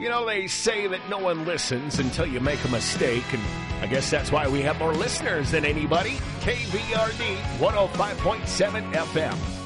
You know, they say that no one listens until you make a mistake, and I guess that's why we have more listeners than anybody. KVRD 105.7 FM.